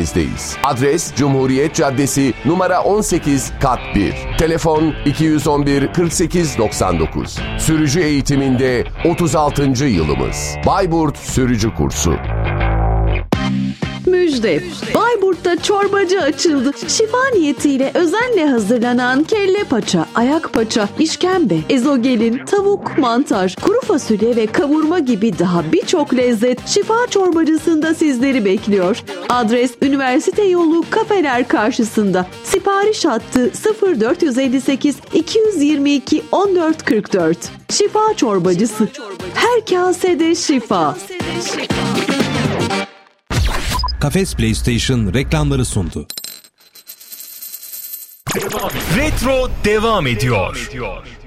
hizmetimizdeyiz. Adres Cumhuriyet Caddesi numara 18 kat 1. Telefon 211 48 99. Sürücü eğitiminde 36. yılımız. Bayburt Sürücü Kursu. Müjde. Bayburt'ta çorbacı açıldı. Şifa niyetiyle özenle hazırlanan kelle paça, ayak paça, işkembe, ezogelin, tavuk, mantar, kuru fasulye ve kavurma gibi daha birçok lezzet şifa çorbacısında sizleri bekliyor. Adres Üniversite Yolu Kafeler karşısında. Sipariş hattı 0458 222 1444. Şifa çorbacısı. Her kasede şifa. Kafes PlayStation reklamları sundu. Retro devam ediyor.